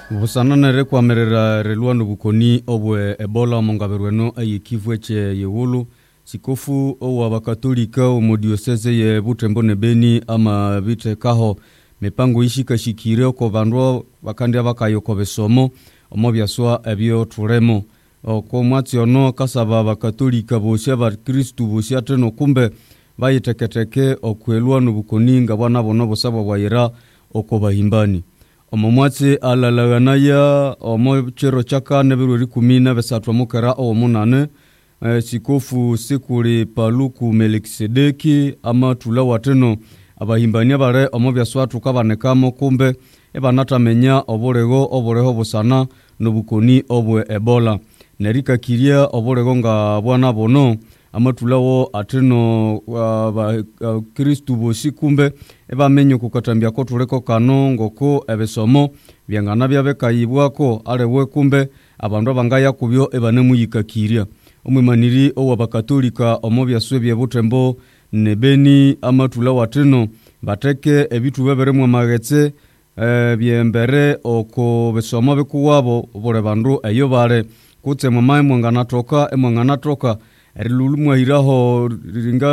Busananere kwamerera reluano bukoni obwe Ebola mongaberweno ayikivu che yewulu sikofu owa bakatolika omodioseze ye Butembo ne Beni ama bite kaho mipango ishikashikire oko bandwa bakandi abakayo besomo omobyaswa ebyo turemo oko mwatsi ono kasaba bakatolika bose ba Kristo bose ateno kumbe bayiteketeke okweluano bukoni ngabana bono bosaba bwayira oko bahimbani omomwatsi alalaganaya omochero chaka nebirori 13 mukera omunane sikofu sekuri Paluku Melkisedeki ama tula wateno abahimbania bare omobyaswa tukabanekamo kumbe ebanatamenya oboreho busana nobukoni obwe Ebola nerika kiria oborego nga bwana bono amatulawo ateno Kristu bosi kumbe ebamenye kukatambya ko tureko kano ngoko ebesomo byangana byabekayibwako arewe kumbe abandu abangaya kubyo ebanemuyikakiria omwimaniri owa bakatolika omobyaswe bye Butembo ne Beni amatulawo ateno bateke ebitu beberemwe amagetse byembere oko besomo bekuwabo bore bandu eyo bare kutse mamaye mwangana toka erilulu mwahiraho ringa